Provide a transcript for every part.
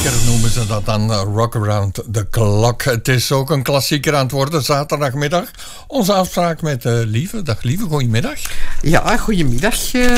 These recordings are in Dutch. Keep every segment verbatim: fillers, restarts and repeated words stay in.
Noemen ze dat dan Rock Around the Clock. Het is ook een klassieker aan het worden, zaterdagmiddag. Onze afspraak met uh, Lieve. Dag Lieve, goedemiddag. Ja, goedemiddag. Uh,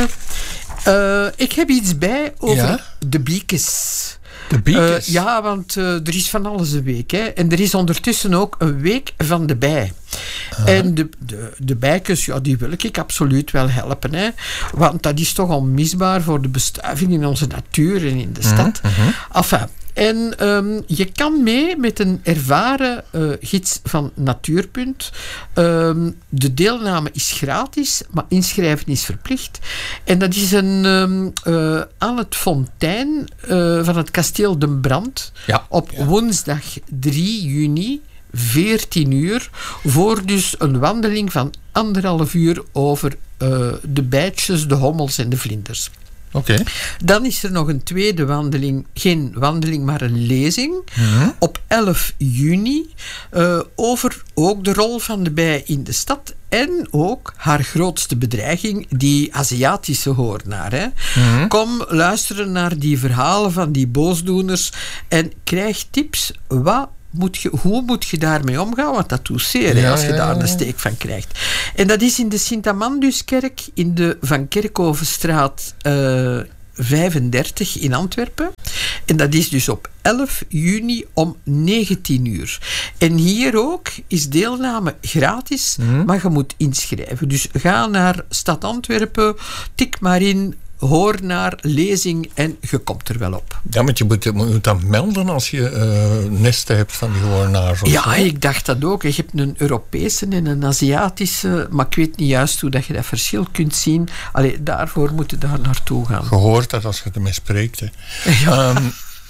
uh, ik heb iets bij over ja? de biekes. De biekes? Uh, ja, want uh, er is van alles een week. Hè. En er is ondertussen ook een week van de bij. Uh-huh. En de, de, de bijkes, ja, die wil ik absoluut wel helpen. Hè. Want dat is toch onmisbaar voor de bestuiving in onze natuur en in de stad. Uh-huh. Enfin, en um, je kan mee met een ervaren uh, gids van Natuurpunt. Um, de deelname is gratis, maar inschrijven is verplicht. En dat is een um, uh, aan het fontein uh, van het kasteel Den Brand. Ja, op ja. woensdag drie juni, veertien uur. Voor dus een wandeling van anderhalf uur over uh, de bijtjes, de hommels en de vlinders. Oké. Okay. Dan is er nog een tweede wandeling, geen wandeling, maar een lezing, mm-hmm. op elf juni, uh, over ook de rol van de bij in de stad en ook haar grootste bedreiging, die Aziatische hoornaar. Hè. Mm-hmm. Kom luisteren naar die verhalen van die boosdoeners en krijg tips wat Moet je, hoe moet je daarmee omgaan? Want dat doet zeer, ja, als je ja, daar ja, ja. een steek van krijgt. En dat is in de Sint-Amanduskerk in de Van Kerkhovenstraat uh, vijfendertig in Antwerpen. En dat is dus op elf juni om negentien uur. En hier ook is deelname gratis, mm-hmm. maar je moet inschrijven. Dus ga naar Stad Antwerpen, tik maar in hoornaar, lezing en je komt er wel op. Ja, maar je moet, je moet dat melden als je uh, nesten hebt van die hoornaars. Ja, zo. Ik dacht dat ook. Je hebt een Europese en een Aziatische, maar ik weet niet juist hoe dat je dat verschil kunt zien. Allee, daarvoor moet je daar naartoe gaan. Je hoort dat als je ermee spreekt. Hè. Ja. Um,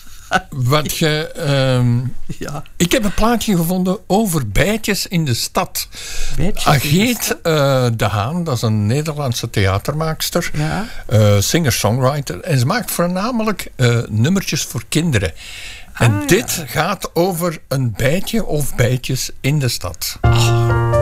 wat je... Um, ja. Ik heb een plaatje gevonden over bijtjes in de stad. Ageet uh, de Haan, dat is een Nederlandse theatermaakster, ja. uh, singer-songwriter. En ze maakt voornamelijk uh, nummertjes voor kinderen. En ah, dit ja. gaat over een bijtje of bijtjes in de stad. Oh.